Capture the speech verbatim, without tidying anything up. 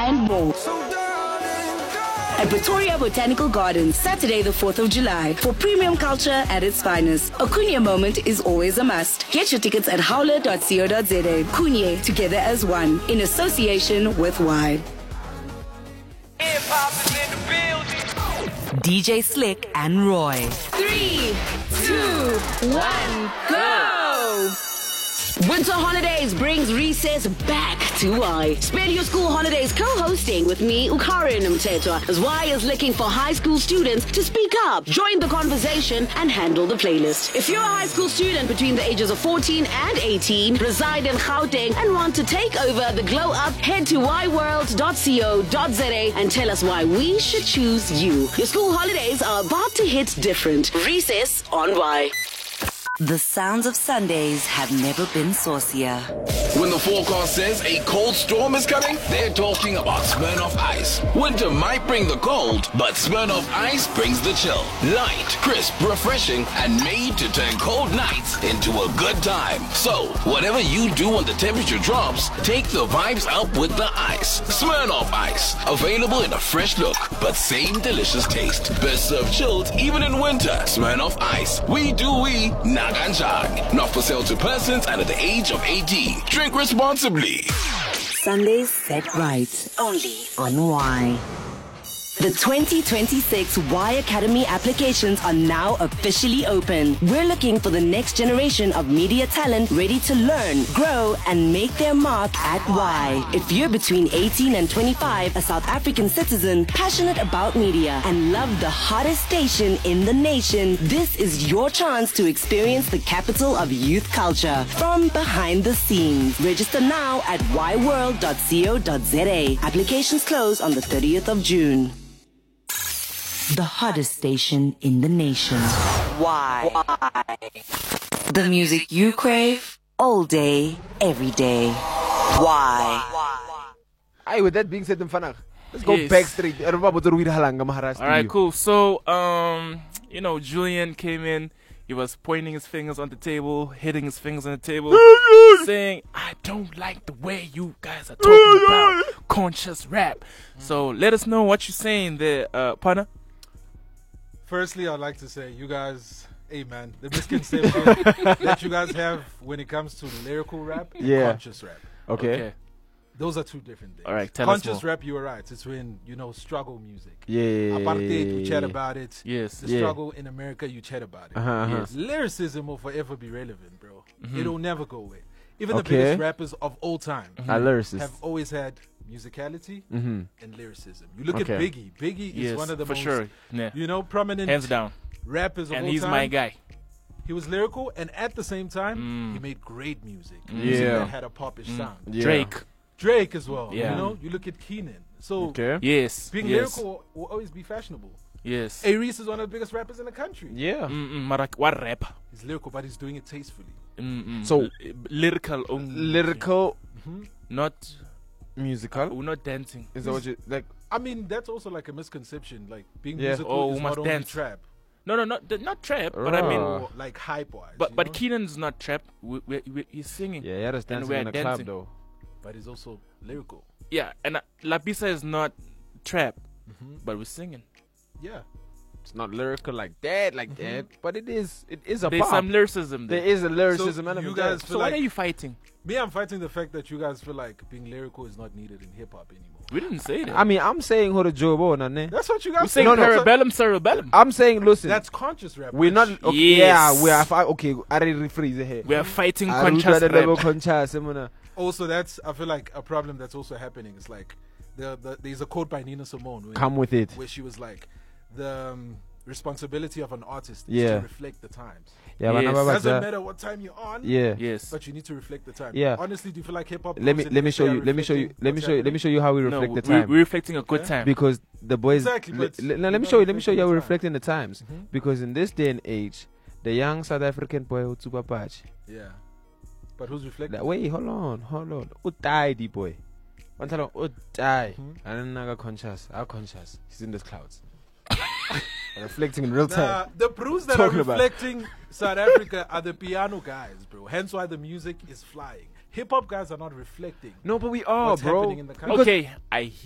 and more. At Pretoria Botanical Gardens, Saturday the fourth of July, for premium culture at its finest. A Kunye moment is always a must. Get your tickets at howler dot co dot za. Kunye, together as one, in association with Y. D J Slick and Roy. Three, two, one, go! Winter Holidays brings recess back to Y. Spend your school holidays co-hosting with me, Ukari Mtetwa, as Y is looking for high school students to speak up, join the conversation, and handle the playlist. If you're a high school student between the ages of fourteen and eighteen, reside in Gauteng, and want to take over the glow up, head to y world dot co dot za and tell us why we should choose you. Your school holidays are about to hit different. Recess on Y. The sounds of Sundays have never been saucier. When the forecast says a cold storm is coming, they're talking about Smirnoff Ice. Winter might bring the cold, but Smirnoff Ice brings the chill. Light, crisp, refreshing, and made to turn cold nights into a good time. So, whatever you do when the temperature drops, take the vibes up with the ice. Smirnoff Ice. Available in a fresh look, but same delicious taste. Best served chilled even in winter. Smirnoff Ice. We do we, not Ganjang. Not for sale to persons under the age of eighteen. Drink responsibly. Sundays set right. Only on Y. The twenty twenty-six Y Academy applications are now officially open. We're looking for the next generation of media talent ready to learn, grow, and make their mark at Y. If you're between eighteen and twenty-five, a South African citizen, passionate about media, and love the hottest station in the nation, this is your chance to experience the capital of youth culture from behind the scenes. Register now at y world dot co dot za. Applications close on the thirtieth of June. The hottest station in the nation. Why? Why? The music you crave, all day, every day. Why? Hey, with that being said, Mfanag, let's go Yes. back straight. All Alright, cool. So, um, you know, Julian came in. He was pointing his fingers on the table, hitting his fingers on the table, saying, I don't like the way you guys are talking about conscious rap. So, let us know what you're saying there, uh, partner. Firstly, I'd like to say, you guys, hey man, the misconception that you guys have when it comes to lyrical rap and Yeah. conscious rap. Okay. Those are two different things. All right, tell us conscious more. rap, you are right. It's when, you know, struggle music. Yeah. Apartheid, we chat about it. Yes. The Yeah. struggle in America, you chat about it. Uh-huh, uh-huh. Yes. Lyricism will forever be relevant, bro. Mhm. It'll never go away. Even Okay. the biggest rappers of all time A lyricist. have always had musicality Mm-hmm. and lyricism. You look Okay. at Biggie. Biggie is Yes, one of the for most, sure. Yeah. you know, prominent Hands down. rappers of And all he's time. my guy. He was lyrical, and at the same time, Mm. he made great music. Music Yeah. that had a popish Mm. sound. Yeah. Drake. Drake as well. Yeah. You know, you look at Keenan. So Okay. Yes. being yes. lyrical will always be fashionable. Yes. A Reese is one of the biggest rappers in the country. Yeah. Mm-mm, Marak, what rap? He's lyrical, but he's doing it tastefully. Mm-mm. So- L- lyrical only. Lyrical, Not, musical. we're not dancing. Is that what you like? I mean, that's also like a misconception. Like being Yeah. musical Oh, is we not must only dance. trap, No, no, not th- not trap. But I mean, Oh. or like hype wise. but but know? Keenan's not trap. We, we, we, he's singing. Yeah, yeah, that's And dancing we're in a dancing. club though. but he's also lyrical. Yeah, and uh, Lapisa is not trap, Mhm. but we're singing. Yeah. It's not lyrical like that, like that, but it is. It is a There's pop. some lyricism there. There is a lyricism So element you there. guys so feel what like are you fighting? me? I'm fighting the fact that you guys feel like being lyrical is not needed in hip hop anymore. We didn't say that. I mean, I'm saying who the job on, ne? That's what you guys we saying No, no. cerebellum, cerebellum. I'm saying, listen, That's conscious rap. we're not. which- Okay, Yes. Yeah, we are. fi- Okay, I already rephrase it here. We are fighting I conscious root at the level rap. conscious, I'm gonna- Also, that's I feel like a problem that's also happening. It's like the, the there's a quote by Nina Simone where, Come with it. where she was like, the um, responsibility of an artist is Yeah. to reflect the times. Yeah, Yes. bana baba Doesn't za- matter what time you're on. Yeah. Yes. But you need to reflect the time. Yeah. Honestly, do you feel like hip hop? Let me comes in let me and show they are you. Let me show you. reflecting Let me what's show you. Let me happening? show you how we no, reflect the we, time. we're reflecting a good Okay. time. Because the boys. Exactly, le- but le- you're let me not show you. Let me show you how reflecting we're the reflecting the times. Mhm. Because in this day and age, the young South African boy who's super patch. Yeah. But who's reflecting? That wait, hold on, hold on. Utai the boy. One time, Utai. Mhm. I don't know conscious. How conscious? He's in the clouds. Reflecting in real time. Nah, the proofs that Talking are about- reflecting South Africa are the piano guys, bro. Hence why the music is flying. Hip hop guys are not reflecting. No, but we are, what's bro. happening in the country. Okay, I